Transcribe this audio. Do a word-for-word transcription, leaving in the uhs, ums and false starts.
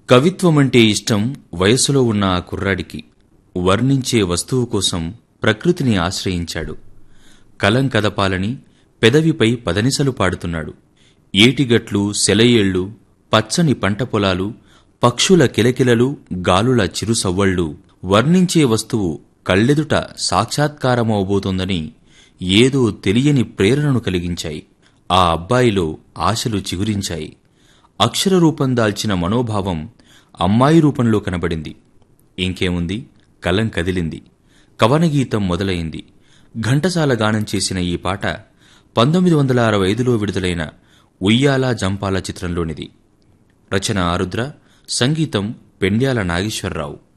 కవిత్వమంటే ఇష్టం వయసులో ఉన్న ఆ కుర్రాడికి. వర్ణించే వస్తువు కోసం ప్రకృతిని ఆశ్రయించాడు. కలం కదపాలని పెదవిపై పదనిసలు పాడుతున్నాడు. ఏటిగట్లు, సెలయేళ్లు, పచ్చని పంట పొలాలు, పక్షుల కిలకిలలు, గాలుల చిరుసవ్వళ్లు వర్ణించే వస్తువు కళ్ళెదుట సాక్షాత్కారమవబోతోందని ఏదో తెలియని ప్రేరణను కలిగించాయి. ఆ అబ్బాయిలో ఆశలు చిగురించాయి. అక్షర రూపం దాల్చిన మనోభావం అమ్మాయి రూపంలో కనబడింది. ఇంకేముంది, కలం కదిలింది. కవనగీతం మొదలైంది. ఘంటసాల గానం చేసిన ఈ పాట పంతొమ్మిది వందల అరవై ఐదులో విడుదలైన ఉయ్యాల జంపాల చిత్రంలోనిది. రచన ఆరుద్ర, సంగీతం పెండ్యాల నాగేశ్వరరావు.